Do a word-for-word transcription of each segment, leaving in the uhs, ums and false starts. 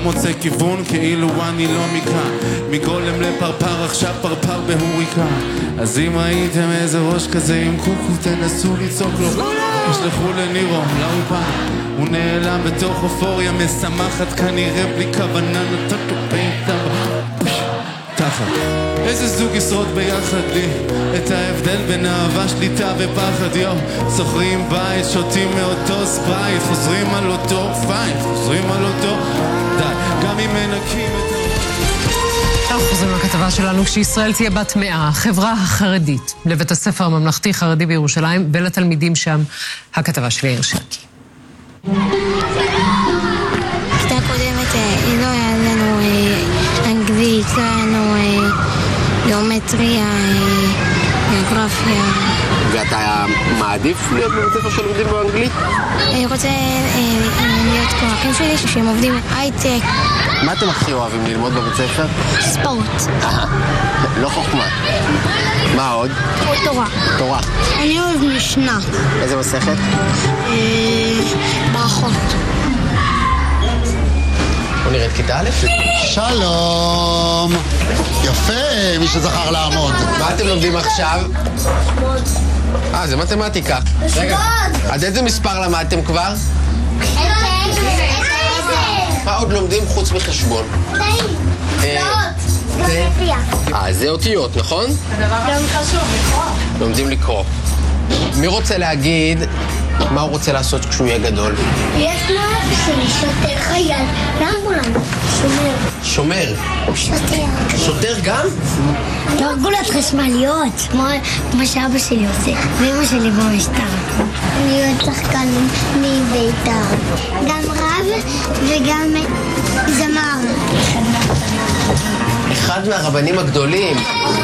מוצא כיוון כאילו אני לא מכאן, מגולם לפרפר עכשיו פרפר בהוריקה. אז אם הייתם איזה ראש כזה עם קוקו תנסו לצעוק לו, ישלחו לנירו לאופן, הוא נעלם בתוך אופוריה משמחת כנראה בלי כוונה, נתת לו ביתה תחת. איזה זוג ישרוד ביחד לי את ההבדל בין אהבה, שליטה ופחד. יו, סוחרים בית, שותים מאותו ספרייט, חוזרים על אותו פייט, חוזרים על אותו די, גם אם מנקים את ה... אנחנו חוזרים לכתבה שלנו. כשישראל תהיה בת מאה, החברה החרדית לבית הספר הממלכתי חרדי בירושלים ולתלמידים שם, הכתבה של יאיר שקי. כיתה קודמת לא היה לנו אנגלית, לא היה לנו גיאומטריה, גיאוגרפיה. ואתה מעדיף להיות בבית ספר של לומדים באנגלית? אני רוצה להיות כמו אחים שלי שהם עובדים הייטק. מה אתם הכי אוהבים ללמוד בבית ספר? ספורט. לא חוכמה. מה עוד? תורה. תורה. אני אוהב משנה. איזה מסכת? ברכות. בוא נראה את כיתה א'. שלום. יפה, מי שזכר לעמוד. מה אתם לומדים עכשיו? אה, זה מתמטיקה. רגע, עד איזה מספר למדתם כבר? מה עוד לומדים חוץ מחשבון? אה, זה אותיות, נכון? גם חשוב לקרוא. לומדים לקרוא. מי רוצה להגיד מה הוא רוצה לעשות כשהוא יהיה גדול? יש לו בשביל שוטר חייל, לאמבולנס, שומר. שומר? שוטר. שוטר גם? תרגולות חשמליות, כמו שאבא שלי עושה, ואמא שלי במשטרה. אני להיות שחקן מבית"ר. גם רב וגם זמר. אחד מהרבנים הגדולים.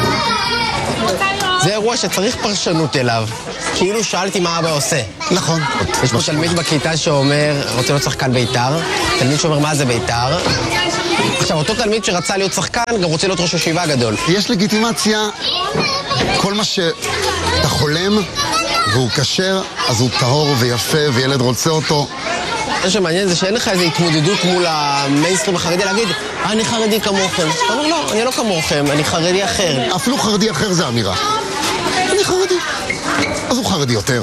זה אירוע שצריך פרשנות אליו. כאילו שאלתי מה אבא עושה. נכון. יש פה תלמיד בכיתה שאומר, רוצה להיות שחקן בית"ר, תלמיד שאומר מה זה בית"ר. עכשיו, אותו תלמיד שרצה להיות שחקן, גם רוצה להיות ראש ישיבה גדול. יש לגיטימציה, כל מה שאתה חולם והוא כשר, אז הוא טהור ויפה וילד רוצה אותו. מה שמעניין זה שאין לך איזו התמודדות מול המיינסטרים החרדי להגיד, אני חרדי כמוכם. אתה אומר, לא, אני לא כמוכם, אני חרדי אחר. אפילו חרדי אחר זה אמירה. אני חרדי. אז הוא חרדי יותר.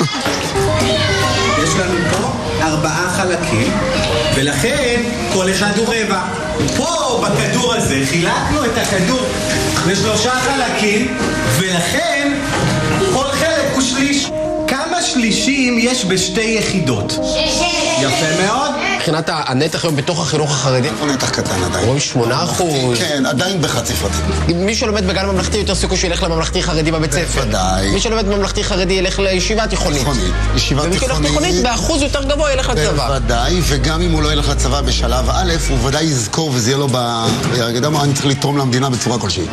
יש לנו פה ארבעה חלקים, ולכן כל אחד הוא רבע. פה בכדור הזה חילקנו את הכדור לשלושה חלקים, ולכן כל חלק הוא שליש. כמה שלישים יש בשתי יחידות? יפה מאוד. מבחינת הנתח היום בתוך החינוך החרדי? הוא נתח קטן עדיין. רואים שמונה אחוז. כן, עדיין בחצי פרטי. מי שלומד בגן ממלכתי יותר סיכוי שילך לממלכתי חרדי בבית ספר. בוודאי. מי שלומד בממלכתי חרדי ילך לישיבה תיכונית. תיכונית. ישיבה ומי תיכונית. שלומד תיכונית באחוז יותר גבוה ילך לצבא. בוודאי, וגם אם הוא לא ילך לצבא בשלב א', הוא ודאי יזכור וזה יהיה לו ב... יודע מה, אני צריך לתרום למדינה בצורה כלשהי.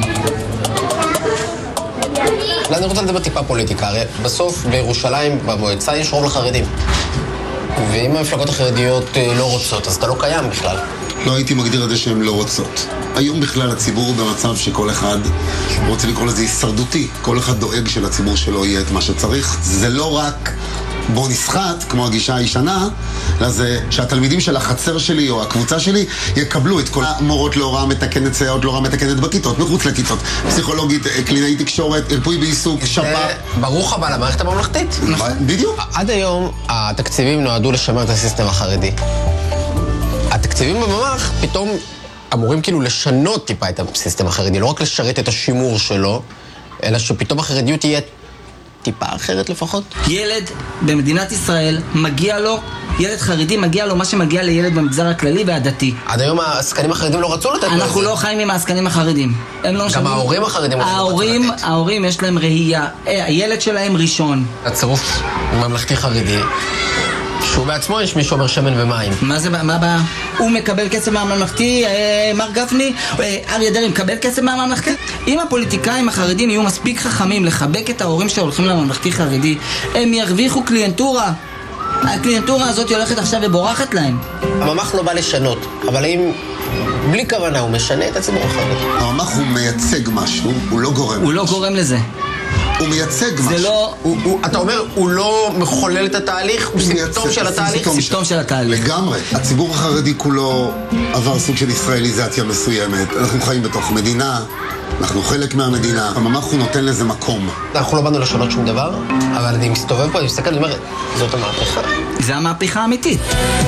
אני רוצה לדבר טיפה פוליטיקה, הרי בסוף בירושלים, במועצה, יש רוב לחרדים. ואם המפלגות החרדיות לא רוצות, אז אתה לא קיים בכלל. לא הייתי מגדיר את זה שהן לא רוצות. היום בכלל הציבור הוא במצב שכל אחד רוצה לקרוא לזה הישרדותי. כל אחד דואג שלציבור שלו יהיה את מה שצריך. זה לא רק בוא נסחט, כמו הגישה הישנה, אלא זה שהתלמידים של החצר שלי או הקבוצה שלי יקבלו את כל המורות להוראה מתקנת, סייעות להוראה מתקנת בכיתות, מחוץ לכיתות, פסיכולוגית, קלינאי תקשורת, ריפוי בעיסוק, שפ"ע. ברוך הבא למערכת הממלכתית. בדיוק. עד היום התקציבים נועדו לשמר את הסיסטם החרדי. התקציבים בממ"ח פתאום אמורים כאילו לשנות טיפה את הסיסטם החרדי, לא רק לשרת את השימור שלו, אלא שפתאום החרדיות תהיה טיפה אחרת לפחות. ילד במדינת ישראל מגיע לו, ילד חרדי מגיע לו מה שמגיע לילד במגזר הכללי והדתי. עד היום העסקנים החרדים לא רצו לתת לו את זה. אנחנו לא חיים עם העסקנים החרדים. גם ההורים החרדים לא רצו לתת. ההורים יש להם ראייה, הילד שלהם ראשון. הצירוף ממלכתי חרדי, שהוא בעצמו יש מי שאומר שמן ומים. מה זה, מה בא? הוא מקבל כסף מהממלכתי, מר גפני, אריה דרעי מקבל כסף מהממלכתי. אם הפוליטיקאים החרדים יהיו מספיק חכמים לחבק את ההורים שהולכים לממלכתי חרדי, הם ירוויחו קליינטורה. הקליינטורה הזאת הולכת עכשיו ובורחת להם. הממ"ח לא בא לשנות, אבל האם בלי כוונה הוא משנה את הציבור החרדי? הממ"ח הוא מייצג משהו, הוא לא גורם. הוא לא גורם לזה. הוא מייצג משהו. זה לא... הוא, הוא, אתה אומר, הוא לא מחולל את התהליך, הוא סימפטום של התהליך? סימפטום של התהליך. לגמרי. הציבור החרדי כולו עבר סוג של ישראליזציה מסוימת. אנחנו חיים בתוך מדינה, אנחנו חלק מהמדינה. הממ"ח הוא נותן לזה מקום. אנחנו לא באנו לשנות שום דבר, אבל אני מסתובב פה, אני מסתכל, אני אומר, זאת המהפכה. זה המהפכה האמיתית.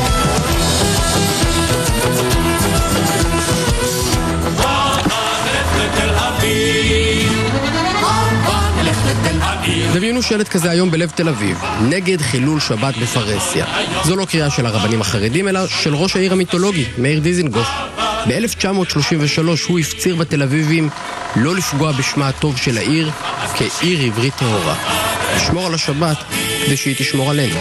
דמיינו שלט כזה היום בלב תל אביב, נגד חילול שבת בפרהסיה. זו לא קריאה של הרבנים החרדים, אלא של ראש העיר המיתולוגי, מאיר דיזנגוף. ב-אלף תשע מאות שלושים ושלוש הוא הפציר בתל אביבים לא לפגוע בשמה הטוב של העיר כעיר עברית טהורה. לשמור על השבת כדי שהיא תשמור עלינו.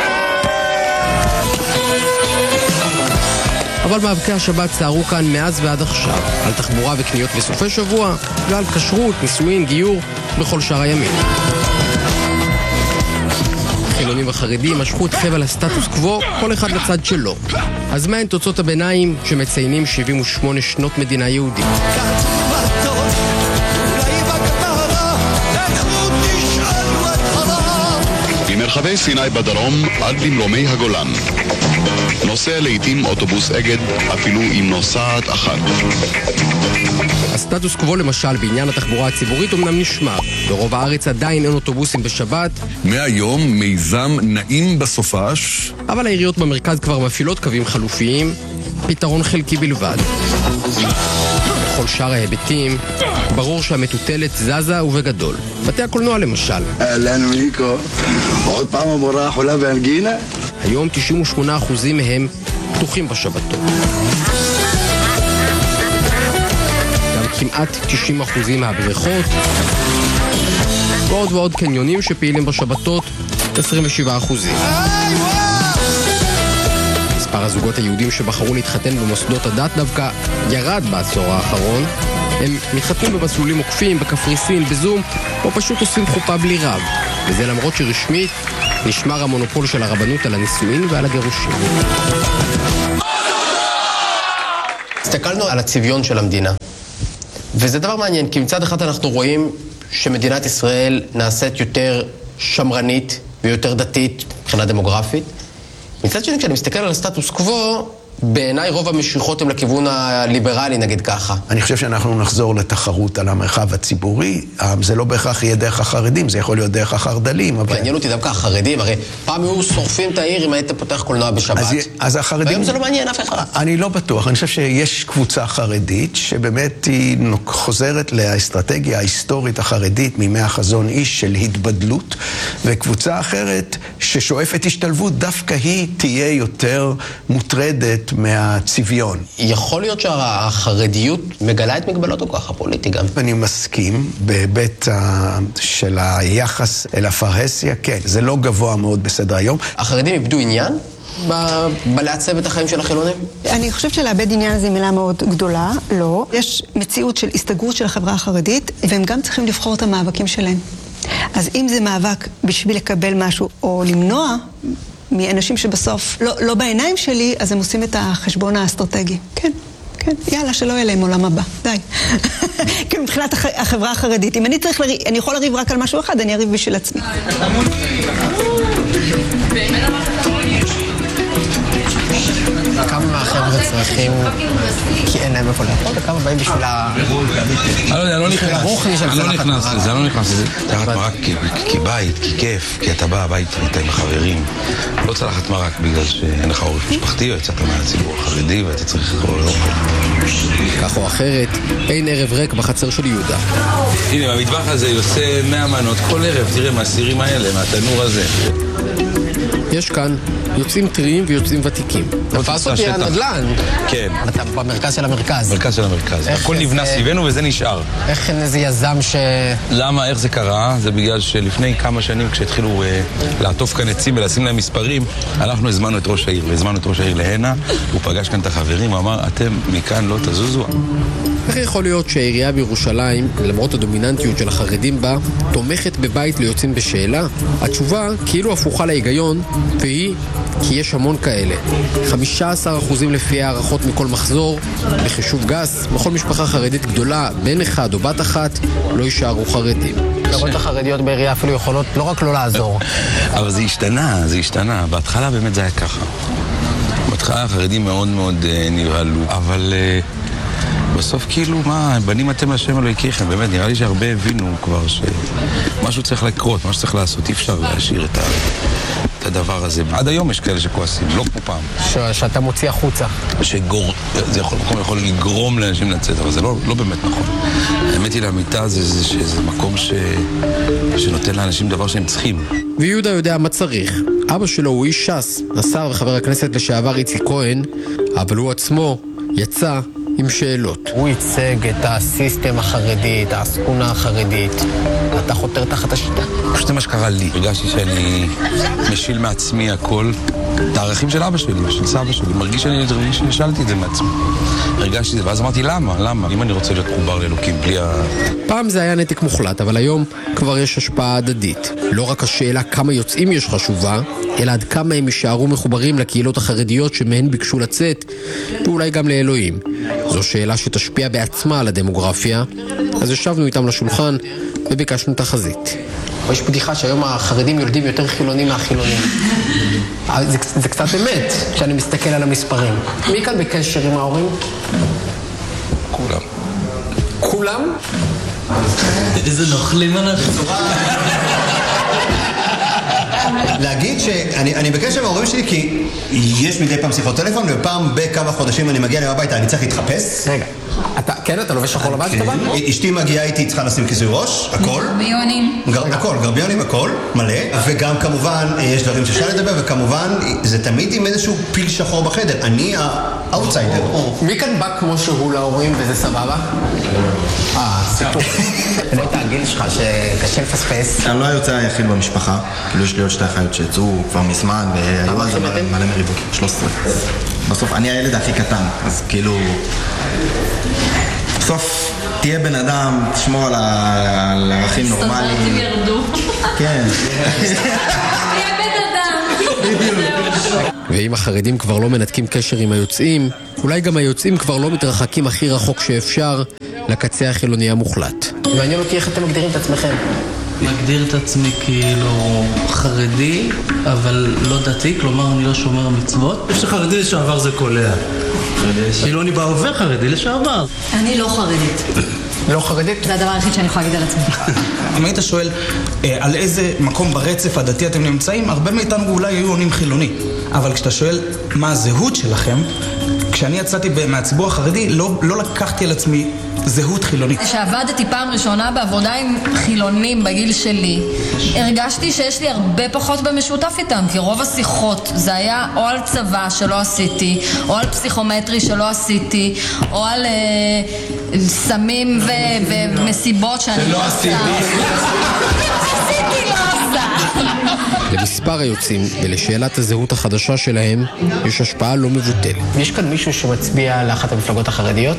אבל מאבקי השבת צערו כאן מאז ועד עכשיו, על תחבורה וקניות בסופי שבוע, ועל כשרות, נישואין, גיור, בכל שאר הימים. חילונים וחרדים משכו את חבל הסטטוס קוו, כל אחד לצד שלו. אז מה הן תוצאות הביניים שמציינים שבעים ושמונה שנות מדינה יהודית? ממרחבי סיני בדרום עד למרומי הגולן. נוסע לעתים אוטובוס אגד אפילו עם נוסעת אחת. הסטטוס קוו למשל בעניין התחבורה הציבורית אומנם נשמר. ברוב הארץ עדיין אין אוטובוסים בשבת. מהיום מיזם נעים בסופש. אבל העיריות במרכז כבר מפעילות קווים חלופיים, פתרון חלקי בלבד. בכל שאר ההיבטים, ברור שהמטוטלת זזה ובגדול. בתי הקולנוע למשל. אהלן מיקו, עוד פעם המורה חולה באנגינה? היום תשעים ושמונה אחוז מהם פתוחים בשבתות. גם כמעט תשעים אחוז מהבריכות, ועוד ועוד קניונים שפעילים בשבתות, עשרים ושבעה אחוז. מספר הזוגות היהודים שבחרו להתחתן במוסדות הדת דווקא ירד בעשור האחרון. הם מתחתנים במסלולים עוקפים, בקפריסין, בזום, או פשוט עושים חופה בלי רב. וזה למרות שרשמית נשמר המונופול של הרבנות על הנישואין ועל הגירושים. הסתכלנו על הצביון של המדינה. וזה דבר מעניין, כי מצד אחד אנחנו רואים שמדינת ישראל נעשית יותר שמרנית ויותר דתית מבחינה דמוגרפית. מצד שני, כשאני מסתכל על הסטטוס קוו, בעיניי רוב המשיכות הם לכיוון הליברלי, נגיד ככה. אני חושב שאנחנו נחזור לתחרות על המרחב הציבורי. זה לא בהכרח יהיה דרך החרדים, זה יכול להיות דרך החרדלים. אבל... מעניין אותי דווקא החרדים, הרי פעם היו שורפים את העיר אם היית פותח קולנוע בשבת. אז, אז החרדים... והיום זה לא מעניין אף אחד. אני לא בטוח, אני חושב שיש קבוצה חרדית שבאמת היא חוזרת לאסטרטגיה ההיסטורית החרדית מימי החזון איש של התבדלות, וקבוצה אחרת ששואפת השתלבות דווקא היא תהיה יותר מוטרדת מהצביון. יכול להיות שהחרדיות מגלה את מגבלות הכוח הפוליטי גם. אני מסכים, בהיבט של היחס אל הפרהסיה, כן, זה לא גבוה מאוד בסדר היום. החרדים איבדו עניין ב- בלעצב את החיים של החילונים? אני חושבת שלאבד עניין זו מילה מאוד גדולה, לא. יש מציאות של הסתגרות של החברה החרדית, והם גם צריכים לבחור את המאבקים שלהם. אז אם זה מאבק בשביל לקבל משהו או למנוע מאנשים שבסוף לא, לא בעיניים שלי, אז הם עושים את החשבון האסטרטגי. כן, כן, יאללה, שלא יהיה להם עולם הבא. די. כי מבחינת הח... החברה החרדית, אם אני צריך לריב, אני יכול לריב רק על משהו אחד, אני אריב בשביל עצמי. כמה מהחבר'ה צריכים כי אין להם איפה לאכול, וכמה באים בשביל ה... אני לא נכנס לזה, אני לא נכנס לזה. צלחת מרק כבית, ככיף, כי אתה בא הביתה עם החברים. לא צלחת מרק בגלל שאין לך עורף משפחתי, או יצאת מהציבור החרדי ואתה צריך לקרוא לאוכל. כך או אחרת, אין ערב ריק בחצר של יהודה. הנה, במטבח הזה יוצא מאה מנות כל ערב, תראה מהסירים האלה, מהתנור הזה. יש כאן יוצאים טריים ויוצאים ותיקים. תפס אותי הנדל"ן. כן. אתה במרכז של המרכז. מרכז של המרכז. הכל נבנה סביבנו וזה נשאר. איך אין איזה יזם ש... למה, איך זה קרה? זה בגלל שלפני כמה שנים כשהתחילו לעטוף כאן עצים ולשים להם מספרים, אנחנו הזמנו את ראש העיר, והזמנו את ראש העיר להנה, הוא פגש כאן את החברים, הוא אמר, אתם מכאן לא תזוזו. איך יכול להיות שהעירייה בירושלים, למרות הדומיננטיות של החרדים בה, תומכת בבית ליוצאים בשאלה? התשובה כאילו הפוכה להיגיון, והיא כי יש המון כאלה. חמישה עשר אחוזים לפי הערכות מכל מחזור, בחישוב גס, בכל משפחה חרדית גדולה, בן אחד או בת אחת, לא יישארו חרדים. המפלגות החרדיות בעירייה אפילו יכולות לא רק לא לעזור. אבל זה השתנה, זה השתנה. בהתחלה באמת זה היה ככה. בהתחלה החרדים מאוד מאוד נבהלו, אבל בסוף כאילו, מה, בנים אתם לשם אלוהיכם, באמת, נראה לי שהרבה הבינו כבר שמשהו צריך לקרות, משהו צריך לעשות, אי אפשר להשאיר את ה... את הדבר הזה. עד היום יש כאלה שכועסים, לא כמו פעם. ש- שאתה מוציא החוצה. שגור... זה יכול, מקום יכול לגרום לאנשים לצאת, אבל זה לא, לא באמת נכון. האמת היא לאמיתה זה, זה, זה, זה מקום ש... שנותן לאנשים דבר שהם צריכים. ויהודה יודע מה צריך. אבא שלו הוא איש ש"ס, השר וחבר הכנסת לשעבר איציק כהן, אבל הוא עצמו יצא עם שאלות. הוא ייצג את הסיסטם החרדי, את העסקונה החרדית. אתה חותר תחת השיטה. פשוט זה מה שקרה לי. הרגשתי שאני משיל מעצמי הכל. את הערכים של אבא שלי ושל סבא שלי. מרגיש שאני נשאלתי את זה מעצמי. הרגשתי את זה, ואז אמרתי למה? למה? אם אני רוצה להיות מחובר לאלוקים בלי ה... פעם זה היה נתק מוחלט, אבל היום כבר יש השפעה הדדית. לא רק השאלה כמה יוצאים יש חשובה, אלא עד כמה הם יישארו מחוברים לקהילות החרדיות שמהן ביקשו לצאת, ואולי גם לאלוהים. זו שאלה שתשפיע בעצמה על הדמוגרפיה, אז ישבנו איתם לשולחן וביקשנו תחזית. יש בדיחה שהיום החרדים יולדים יותר חילונים מהחילונים. זה, זה קצת אמת, כשאני מסתכל על המספרים. מי כאן בקשר עם ההורים? כולם. כולם? איזה נוכלים אנחנו. להגיד שאני בקשר עם ההורים שלי כי יש מדי פעם שיחות טלפון ופעם בכמה חודשים אני מגיע להם הביתה, אני צריך להתחפש. רגע, אתה, כן, אתה לובש שחור לבן שאתה בא? אשתי מגיעה איתי, צריכה לשים כיסוי ראש, הכל. גרביונים. הכל, גרביונים, הכל, מלא. וגם כמובן יש דברים שאפשר לדבר, וכמובן זה תמיד עם איזשהו פיל שחור בחדר. אני האוטסיידר. מי כאן בא כמו שהוא להורים וזה סבבה? אה, סיפור. לא את הגיל שלך שקשה לפספס. אני לא היוצא היחיד במשפחה. כאילו יש לי עוד שתי אחיות שיצאו כבר מזמן והיו על זה מלא מריבות. שלוש עשרה. בסוף אני הילד הכי קטן, אז כאילו... בסוף תהיה בן אדם, תשמור על ערכים נורמליים. סטודנטים ירדו. כן. תהיה בן אדם. ואם החרדים כבר לא מנתקים קשר עם היוצאים, אולי גם היוצאים כבר לא מתרחקים הכי רחוק שאפשר לקצה החילוני המוחלט. מעניין אותי איך אתם מגדירים את עצמכם. מגדיר את עצמי כאילו חרדי, אבל לא דתי, כלומר אני לא שומר מצוות. יש חרדי לשעבר זה קולע. חילוני בהווה, חרדי לשעבר. אני לא חרדית. לא חרדית? זה הדבר היחיד שאני יכולה להגיד על עצמי. אם היית שואל על איזה מקום ברצף הדתי אתם נמצאים, הרבה מאיתנו אולי היו עונים חילוני. אבל כשאתה שואל מה הזהות שלכם, כשאני יצאתי מהציבור החרדי, לא, לא לקחתי על עצמי זהות חילונית. כשעבדתי פעם ראשונה בעבודה עם חילונים בגיל שלי, הרגשתי שיש לי הרבה פחות במשותף איתם, כי רוב השיחות זה היה או על צבא שלא עשיתי, או על פסיכומטרי שלא עשיתי, או על אה, סמים ו- ומסיבות שאני לא עשיתי. עשיתי, לא עושה. למספר היוצאים ולשאלת הזהות החדשה שלהם יש השפעה לא מבוטלת. יש כאן מישהו שמצביע לאחת המפלגות החרדיות?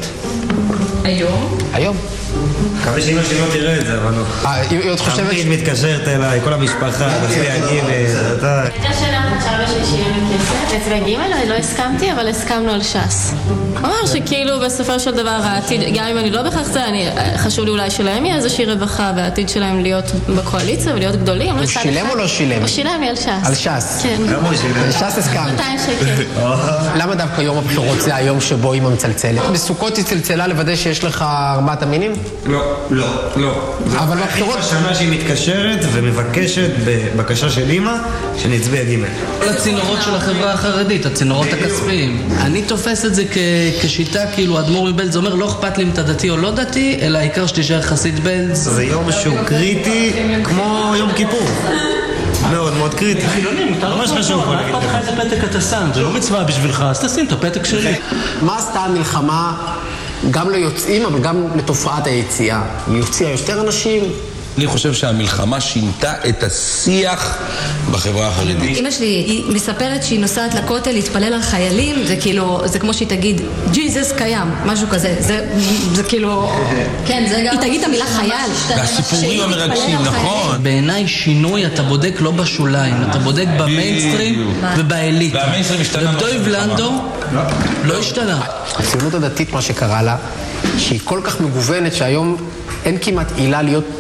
היום? היום. מקווה שאמא שלי לא תראה את זה, אבל לא. אה, היא עוד חושבת... תמיד מתקשרת אליי, כל המשפחה, בסייגים, אתה... יש שאלה עכשיו שיהיה לי כסף. אצל הגימל לא הסכמתי, אבל הסכמנו על ש"ס. הוא אמר שכאילו בסופו של דבר העתיד, גם אם אני לא בכך זה, חשוב לי אולי שלהם יהיה איזושהי רווחה, והעתיד שלהם להיות בקואליציה ולהיות גדולים. הוא שילם או לא שילם? הוא שילם לי על ש"ס. על ש"ס? כן. למה הוא שילם? על ש"ס הסכמת. מאתיים שקל. למה דווקא יום הבחירות זה היום שבו אמא מצלצלת? בסוכות היא צלצלה לוודא שיש לך ארבעת המינים? לא, לא, לא. אבל בבחירות... השנה שהיא מתקשרת ומבקשת בבקשה של אמא שנצביע גימל. כל הצינורות של החברה החרדית, הצינורות הכספיים. אני תופס את זה כשיטה, כאילו אדמו"ר מבלז, זה אומר לא אכפת לי אם אתה דתי או לא דתי, אלא העיקר שתישאר חסיד בלז. זה יום שהוא קריטי כמו יום כיפור. מאוד מאוד קריטי. חילונים, אתה ממש חשוב פה להגיד. איזה פתק אתה שם, זה לא מצווה בשבילך, אז תשים את הפתק שלי. מה עשתה המלחמה גם ליוצאים, אבל גם לתופעת היציאה? היא הוציאה יותר אנשים? אני חושב שהמלחמה שינתה את השיח בחברה החרדית. אמא שלי, היא מספרת שהיא נוסעת לכותל להתפלל על חיילים, זה כאילו, זה כמו שהיא תגיד, ג'יזוס קיים, משהו כזה, זה, זה כאילו, כן, זה גם... היא תגיד את המילה חייל. והסיפורים המרגשים, נכון. בעיניי שינוי אתה בודק לא בשוליים, אתה בודק במיינסטרים ובאליטה. והמיינסטרים השתנה. ודויב לנדו לא השתנה. הציונות הדתית, מה שקרה לה, שהיא כל כך מגוונת שהיום אין כמעט עילה להיות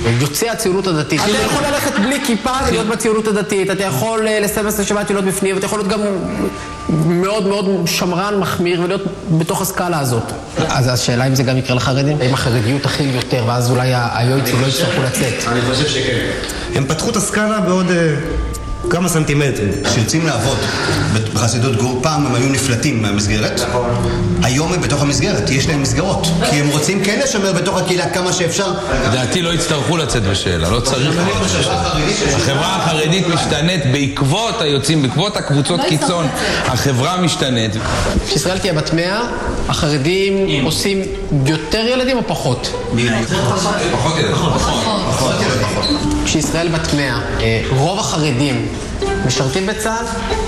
יוצא הציונות הדתית. אתה יכול ללכת בלי כיפה ולהיות בציונות הדתית, אתה יכול לסמס לשבת ולהיות בפנים, ואתה יכול להיות גם מאוד מאוד שמרן, מחמיר, ולהיות בתוך הסקאלה הזאת. אז השאלה אם זה גם יקרה לחרדים? אם החרדיות תכיל יותר, ואז אולי היועצים לא יצטרכו לצאת. אני חושב שכן. הם פתחו את הסקאלה בעוד כמה סנטימטרים. שיוצאים לעבוד בחסידות גור, פעם הם היו נפלטים מהמסגרת. היום הם בתוך המסגרת, יש להם מסגרות. כי הם רוצים כן לשמר בתוך הקהילה כמה שאפשר. לדעתי לא יצטרכו לצאת בשאלה, לא צריך. החברה החרדית משתנית בעקבות היוצאים, בעקבות הקבוצות קיצון. החברה משתנית. כשישראל תהיה בת מאה, החרדים עושים יותר ילדים או פחות? פחות ילדים. פחות ילדים. כשישראל בת מאה, רוב החרדים משרתים בצה"ל?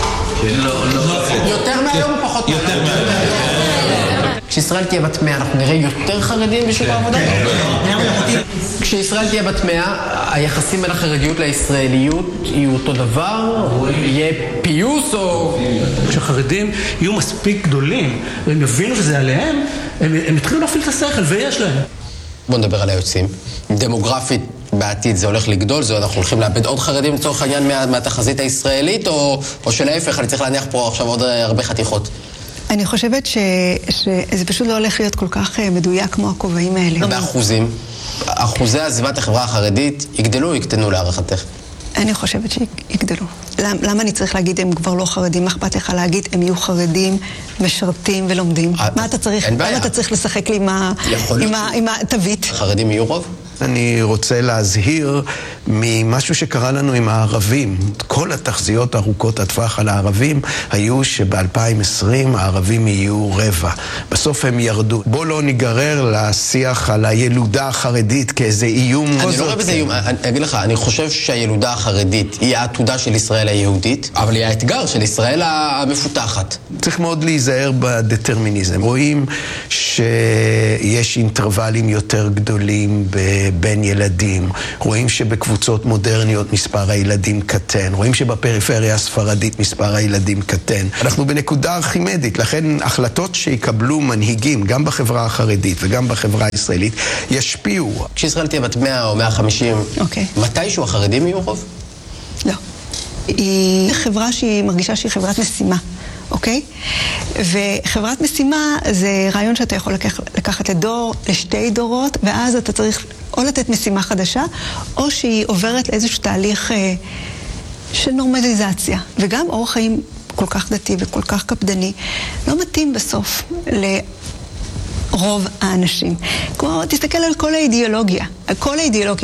יותר מהיום או פחות מהיום? יותר מהיום. כשישראל תהיה בת מאה, אנחנו נראה יותר חרדים בשוק העבודה? כשישראל תהיה בת מאה, היחסים בין החרדיות לישראליות יהיו אותו דבר? יהיה פיוס או... כשחרדים יהיו מספיק גדולים, והם יבינו שזה עליהם, הם יתחילו להפעיל את השכל, ויש להם. בואו נדבר על היוצאים. דמוגרפית בעתיד זה הולך לגדול, זה אנחנו הולכים לאבד עוד חרדים לצורך העניין מה, מהתחזית הישראלית, או, או שלהפך, אני צריך להניח פה עכשיו עוד הרבה חתיכות. אני חושבת ש, שזה פשוט לא הולך להיות כל כך מדויק כמו הכובעים האלה. באחוזים, אחוזי עזיבת החברה החרדית יגדלו או יקטנו להערכתך? אני חושבת שיגדלו. למה, למה אני צריך להגיד הם כבר לא חרדים? מה אכפת לך להגיד הם יהיו חרדים, משרתים ולומדים? מה אתה צריך? למה אתה צריך לשחק לי עם התווית? חרדים יהיו רוב? אני רוצה להזהיר ממשהו שקרה לנו עם הערבים. כל התחזיות ארוכות הטווח על הערבים היו שב-אלפיים ועשרים הערבים יהיו רבע. בסוף הם ירדו. בוא לא ניגרר לשיח על הילודה החרדית כאיזה איום. אני לא רואה בזה איום. אני אגיד לך, אני חושב שהילודה החרדית היא העתודה של ישראל היהודית, אבל היא האתגר של ישראל המפותחת. צריך מאוד להיזהר בדטרמיניזם. רואים שיש אינטרוולים יותר גדולים בין ילדים. רואים שבקבוצות מודרניות מספר הילדים קטן. רואים שבפריפריה הספרדית מספר הילדים קטן. אנחנו בנקודה ארכימדית, לכן החלטות שיקבלו מנהיגים, גם בחברה החרדית וגם בחברה הישראלית, ישפיעו. כשישראל תהיה בת מאה או מאה וחמישים, okay. מתישהו החרדים יהיו רוב? לא. היא חברה שהיא מרגישה שהיא חברת משימה. אוקיי? וחברת משימה זה רעיון שאתה יכול לקח, לקחת לדור, לשתי דורות, ואז אתה צריך או לתת משימה חדשה, או שהיא עוברת לאיזשהו תהליך אה, של נורמליזציה. וגם אורח חיים כל כך דתי וכל כך קפדני, לא מתאים בסוף לרוב האנשים. כמו, תסתכל על כל האידיאולוגיה. כל האידיאולוגיה